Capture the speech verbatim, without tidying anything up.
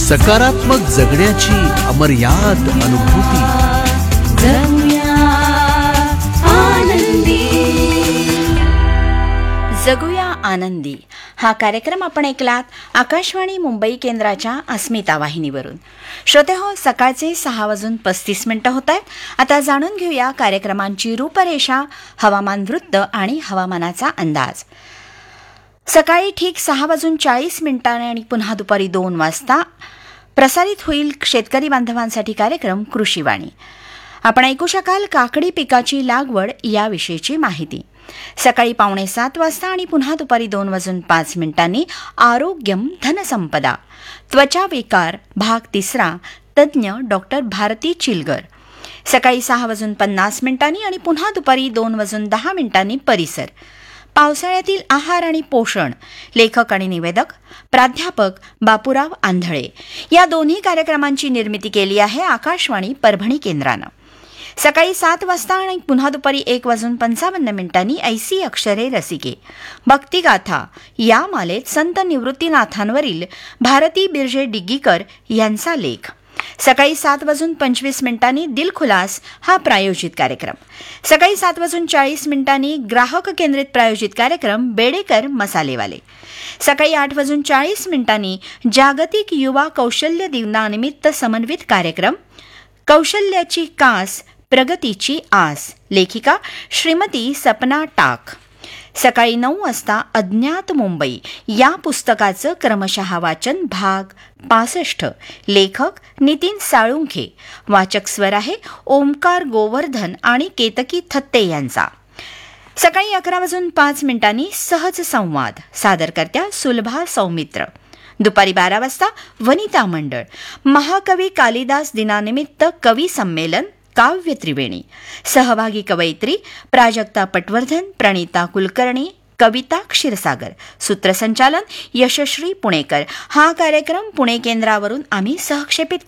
सकारात्मक जगण्याची अमर्याद अनुभूती. जगूया आनंदी. जगूया आनंदी हा कार्यक्रम आपण ऐकलात आकाशवाणी मुंबई केंद्राच्या अस्मिता वाहिनीवरून. श्रोते हो, सकाळचे सहा वाजून पस्तीस मिनिटं होत आहेत. आता जाणून घेऊया कार्यक्रमांची रूपरेषा, हवामान वृत्त आणि हवामानाचा अंदाज. सकाळी ठीक सहा वाजून चाळीस मिनिटांनी आणि पुन्हा दुपारी दोन वाजता प्रसारित होईल शेतकरी बांधवांसाठी कार्यक्रम कृषीवाणी. आपण ऐकू शकाल काकडी पिकाची लागवड याविषयीची माहिती. सकाळी पावणे सात वाजता आणि पुन्हा दुपारी दोन वाजून पाच मिनिटांनी आरोग्यम धनसंपदा, त्वचा विकार भाग तिसरा, तज्ज्ञ डॉक्टर भारती चिलगर. सकाळी सहा वाजून पन्नास मिनिटांनी आणि पुन्हा दुपारी दोन वाजून दहा मिनिटांनी परिसर, पावसाळ्यातील आहार आणि पोषण, लेखक आणि निवेदक प्राध्यापक बापूराव आंधळे. या दोन्ही कार्यक्रमांची निर्मिती केली आहे आकाशवाणी परभणी केंद्रानं. सकाळी सात वाजता आणि पुन्हा दुपारी एक वाजून पंचावन्न मिनिटांनी ऐसी अक्षरे रसिके, भक्तिगाथा या मालेत संत निवृत्तीनाथांवरील भारती बिर्जे डिग्गीकर यांचा लेख. सकाळी सात वाजून पंचवीस मिनिटांनी दिलखुलास हा प्रायोजित कार्यक्रम. सकाळी सात वाजून चाळीस मिनिटांनी ग्राहक केंद्रित प्रायोजित कार्यक्रम बेडेकर मसालेवाले. सकाळी आठ वाजून चाळीस मिनिटांनी जागतिक युवा कौशल्य दिनानिमित्त समन्वित कार्यक्रम कौशल्याची कास प्रगतीची आस, लेखिका श्रीमती सपना टाक. सकाळी नऊ वाजता अज्ञात मुंबई या पुस्तकाचं क्रमशः वाचन भाग पासष्ट, लेखक नितीन साळुंखे. वाचक स्वर आहे ओमकार गोवर्धन आणि केतकी थत्ते यांचा. सकाळी अकरा वाजून पाच मिनिटांनी सहज संवाद, सादरकर्त्या सुलभा सौमित्र. दुपारी बारा वाजता वनिता मंडळ, महाकवी कालिदास दिनानिमित्त कवी संमेलन काव्य त्रिवेणी. सहभागी कवयित्री प्राजक्ता पटवर्धन, प्रणिता कुलकर्णी, कविता क्षीरसागर. सूत्रसंचालन यशश्री पुणेकर. हा कार्यक्रम पुणे केंद्रावरून आम्ही सहक्षेपित